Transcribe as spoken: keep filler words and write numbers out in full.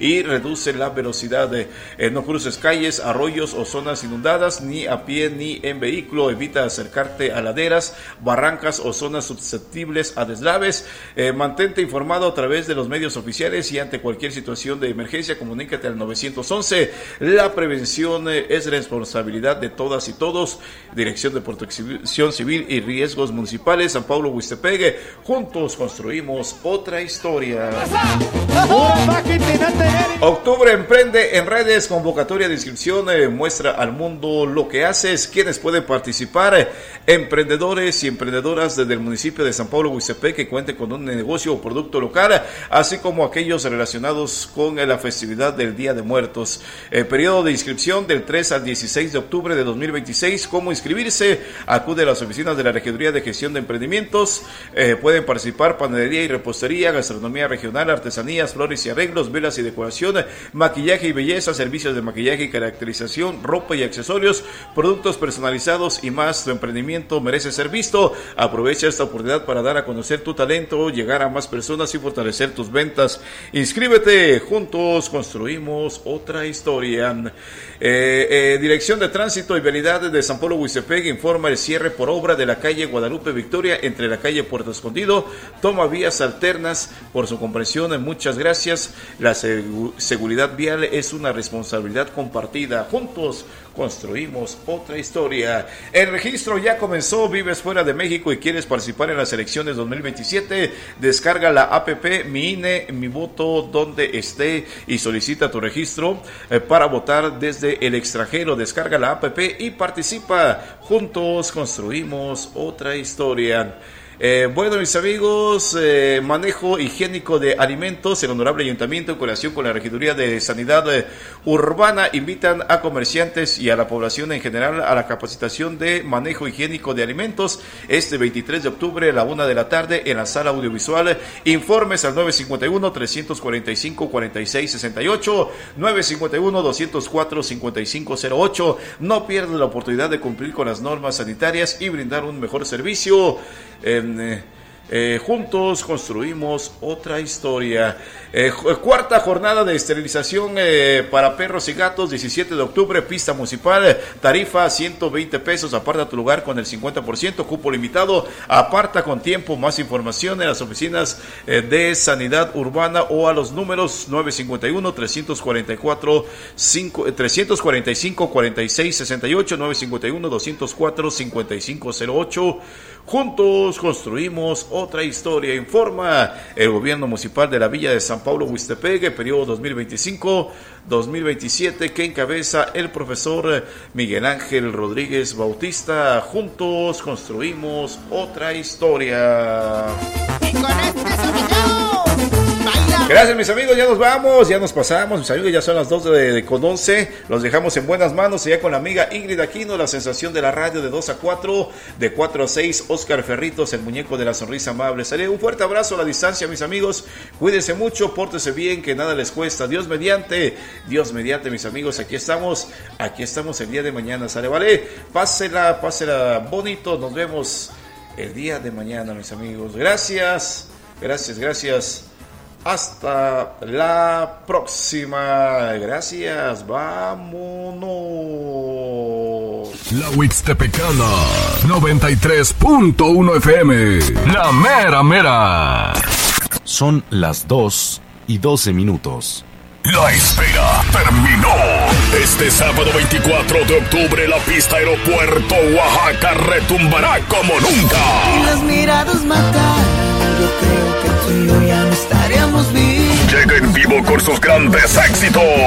y reduce la velocidad. Eh, no cruces calles, arroyos o zonas inundadas, ni a pie ni en vehículo. Evita acercarte a laderas, barrancas o zonas susceptibles a deslaves. Eh, mantente informado a través de los medios oficiales y ante cualquier situación de emergencia comunícate al nueve once. La prevención eh, es responsabilidad de todas y todos. Dirección de Protección Civil y Riesgos Municipales, San Pablo Huixtepec. Juntos construimos otra historia. Octubre emprende en redes, convocatoria de inscripción, eh, muestra al mundo lo que haces. ¿Quiénes pueden participar? Emprendedores y emprendedoras desde el municipio de San Pablo Huixtepec que cuenten con un negocio o producto local, así como aquellos relacionados con la festividad del Día de Muertos. El periodo de inscripción del tres al dieciséis de octubre de dos mil veintiséis. ¿Cómo inscribirse? Acude a las oficinas de la Regiduría de Gestión de Emprendimientos. Eh, pueden participar panadería y repostería, gastronomía regional, artesanías, flores y arreglos, velas y decoración, maquillaje y belleza, servicios de maquillaje y caracterización, ropa y accesorios, productos personalizados y más. Tu emprendimiento merece ser visto. Aprovecha esta oportunidad para dar a conocer tu talento, llegar a más personas y fortalecer tus ventas. Inscríbete, juntos construimos otra historia. Eh, eh, Dirección de Tránsito y Vialidad de San Pablo Huixtepec informa el cierre por obra de la calle Guadalupe Victoria entre la calle Puerto Escondido. Toma vías alternas por su comprensión. Muchas gracias. La seg- seguridad vial es una responsabilidad compartida. Juntos construimos otra historia. El registro ya comenzó. Vives fuera de México y quieres participar en las elecciones dos mil veintisiete. Descarga la app Mi I N E, Mi Voto, donde esté y solicita tu registro eh, para votar desde el extranjero. Descarga la app y participa. Juntos construimos otra historia. Eh, bueno, mis amigos, eh, manejo higiénico de alimentos. El Honorable Ayuntamiento, en colaboración con la Regiduría de Sanidad eh, Urbana, invitan a comerciantes y a la población en general a la capacitación de manejo higiénico de alimentos este veintitrés de octubre a la una de la tarde en la sala audiovisual. Informes al nueve cinco uno, tres cuatro cinco, cuatro seis seis ocho, nueve cinco uno, dos cero cuatro, cinco cinco cero ocho. No pierdas la oportunidad de cumplir con las normas sanitarias y brindar un mejor servicio. Eh, eh, juntos construimos otra historia. Eh, cuarta jornada de esterilización eh, para perros y gatos, diecisiete de octubre, pista municipal, tarifa ciento veinte pesos. Aparta tu lugar con el cincuenta por ciento, cupo limitado. Aparta con tiempo. Más información en las oficinas eh, de Sanidad Urbana o a los números nueve cinco uno, tres cuatro cuatro, tres cuatro cinco, cuatro seis seis ocho, nueve cinco uno, dos cero cuatro, cinco cinco cero ocho. Juntos construimos otra historia. Informa el gobierno municipal de la Villa de San Pablo Huixtepec, periodo dos mil veinticinco a dos mil veintisiete, que encabeza el profesor Miguel Ángel Rodríguez Bautista. Juntos construimos otra historia. Y con este sonido, baila. Gracias, mis amigos, ya nos vamos, ya nos pasamos, mis amigos, ya son las dos de, de con once, los dejamos en buenas manos, ya con la amiga Ingrid Aquino, la sensación de la radio de dos a cuatro, de cuatro a seis, Oscar Ferritos, el muñeco de la sonrisa amable. Sale un fuerte abrazo a la distancia, mis amigos, cuídense mucho, pórtense bien, que nada les cuesta, Dios mediante, Dios mediante, mis amigos, aquí estamos, aquí estamos el día de mañana, sale, vale, pásela, pásela bonito, nos vemos el día de mañana, mis amigos, gracias, gracias, gracias. Hasta la próxima. Gracias. Vámonos. La Huixtepecana noventa y tres punto uno F M. La mera mera. Son las dos y doce minutos. La espera terminó. Este sábado veinticuatro de octubre la pista Aeropuerto Oaxaca retumbará como nunca. Y las miradas matan. Yo creo que tú y yo ya no estaríamos vivos. Llega en vivo con sus grandes éxitos.